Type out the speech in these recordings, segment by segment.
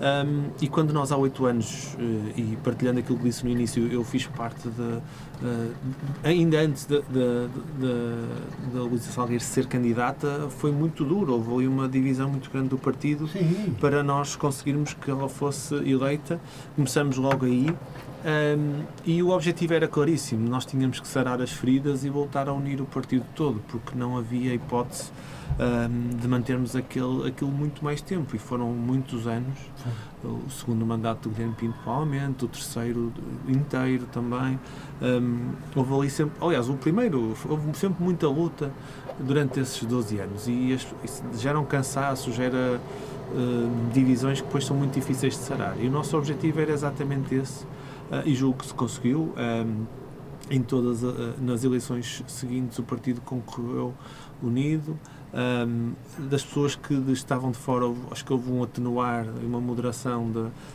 E quando nós há 8 anos, e partilhando aquilo que disse no início, eu fiz parte ainda antes da Luísa Salgueiro ser candidata, foi muito duro, houve ali uma divisão muito grande do partido. Sim. Para nós conseguirmos que ela fosse eleita. Começamos logo aí. E o objetivo era claríssimo, nós tínhamos que sarar as feridas e voltar a unir o partido todo, porque não havia hipótese de mantermos aquilo muito mais tempo, e foram muitos anos. O segundo mandato do Guilherme Pinto, provavelmente, o terceiro inteiro também. Houve ali sempre, aliás, o primeiro, houve sempre muita luta durante esses 12 anos, e gera um cansaço, gera divisões que depois são muito difíceis de sarar, e o nosso objetivo era exatamente esse. E julgo que se conseguiu. Em nas eleições seguintes o partido concorreu unido. Das pessoas que estavam de fora, acho que houve um atenuar e uma moderação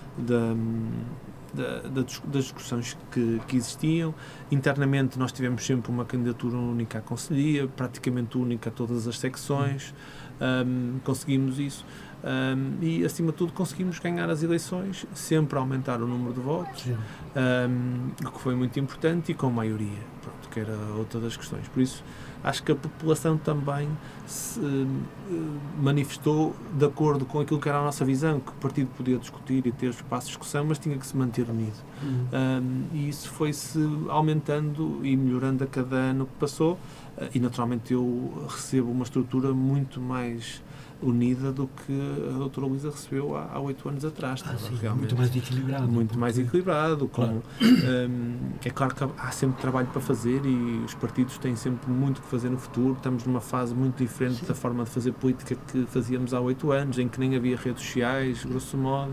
das discussões que existiam. Internamente nós tivemos sempre uma candidatura única à conselhia, praticamente única a todas as secções. Conseguimos isso. E acima de tudo conseguimos ganhar as eleições, sempre aumentar o número de votos, o que foi muito importante, e com maioria, pronto, que era outra das questões. Por isso acho que a população também se manifestou de acordo com aquilo que era a nossa visão, que o partido podia discutir e ter espaço de discussão, mas tinha que se manter unido. E isso foi-se aumentando e melhorando a cada ano que passou, e naturalmente eu recebo uma estrutura muito mais unida do que a doutora Luísa recebeu há 8 anos atrás. Muito mais equilibrado. Muito mais equilibrado. Claro. É claro que há sempre trabalho para fazer, e os partidos têm sempre muito que fazer no futuro. Estamos numa fase muito diferente da forma de fazer política que fazíamos há 8 anos, em que nem havia redes sociais, grosso modo.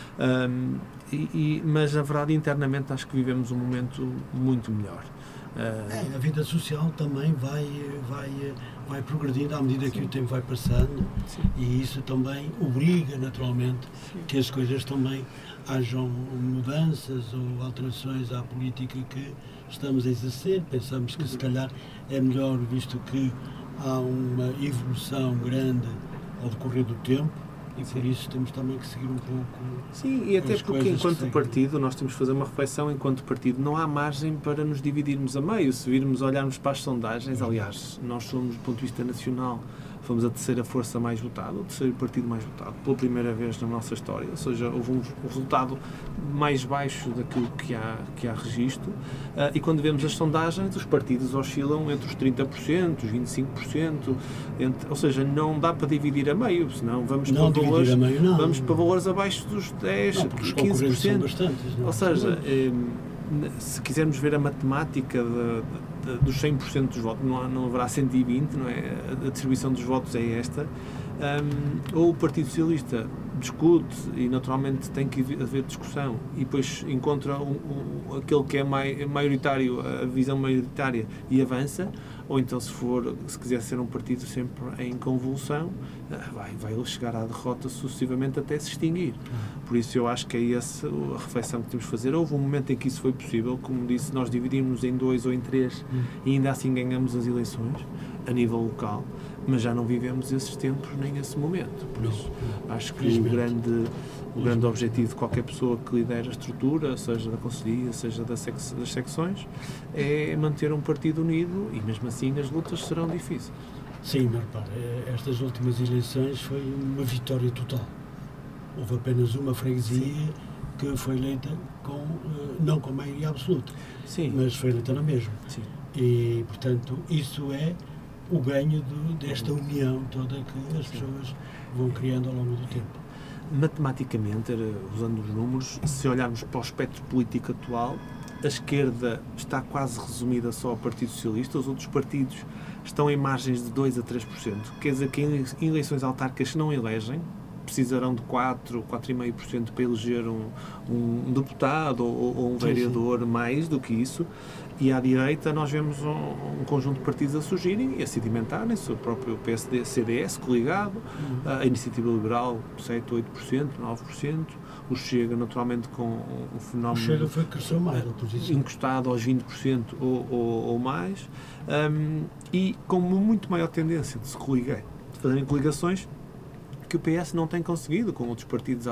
Mas, na verdade, internamente acho que vivemos um momento muito melhor. A vida social também vai progredindo à medida que o tempo vai passando. Sim. E isso também obriga, naturalmente, que as coisas também hajam mudanças ou alterações à política que estamos a exercer. Pensamos que se calhar é melhor, visto que há uma evolução grande ao decorrer do tempo, e por isso temos também que seguir um pouco. Sim, e até porque enquanto partido nós temos que fazer uma reflexão. Enquanto partido não há margem para nos dividirmos a meio. Se olharmos para as sondagens, aliás, nós somos, do ponto de vista nacional, fomos a terceira força mais votada, o terceiro partido mais votado pela primeira vez na nossa história, ou seja, houve um resultado mais baixo daquilo que há registro, e quando vemos as sondagens, os partidos oscilam entre os 30%, os 25%, ou seja, não dá para dividir a meio, senão vamos para valores abaixo dos 10%, dos 15%. Bastantes, ou seja, se quisermos ver a matemática dos 100% dos votos, não haverá 120, não é? A distribuição dos votos é esta. Ou o Partido Socialista discute e naturalmente tem que haver discussão, e depois encontra aquele que é maioritário, a visão maioritária, e avança, ou então se quiser ser um partido sempre em convulsão, vai chegar à derrota sucessivamente até se extinguir. Por isso eu acho que é essa a reflexão que temos de fazer. Houve um momento em que isso foi possível, como disse, nós dividimos em 2 ou em 3 e ainda assim ganhamos as eleições a nível local, mas já não vivemos esses tempos nem esse momento. Por isso acho que o grande objetivo de qualquer pessoa que lidera a estrutura, seja da conselhia, seja das secções, é manter um partido unido, e mesmo assim as lutas serão difíceis. Sim, mas repara, estas últimas eleições foi uma vitória total. Houve apenas uma freguesia que foi eleita não com maioria absoluta, mas foi eleita na mesma. Sim. E, portanto, isso é o ganho desta união toda que as pessoas vão criando ao longo do tempo. Matematicamente, usando os números, se olharmos para o espectro político atual, a esquerda está quase resumida só ao Partido Socialista, os outros partidos estão em margens de 2% a 3%, quer dizer que em eleições autárquicas não elegem, precisarão de 4,5% para eleger um deputado ou um vereador, mais do que isso. E à direita nós vemos um conjunto de partidos a surgirem e a sedimentarem-se, o próprio PSD, CDS, coligado, a Iniciativa Liberal, 7%, 8%, 9%, o Chega, naturalmente, com um fenómeno... O Chega cresceu mais, a oposição. Encostado aos 20% ou mais, e com uma muito maior tendência de fazerem coligações, que o PS não tem conseguido com outros partidos